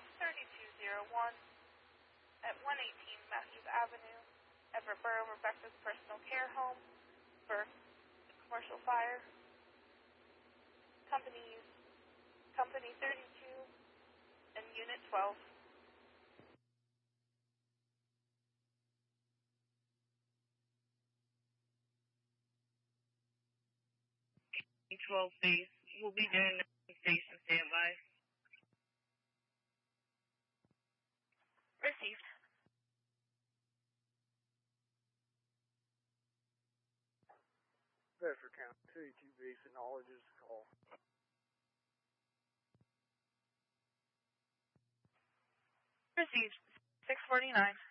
box 3201 at 118 Matthews Avenue, Everett Borough, Rebecca's personal care home for commercial fire. Company 32 and Unit 12. 12 base. We'll be doing the station standby. Received. Bedford County 32 base acknowledges the call. Received. 649.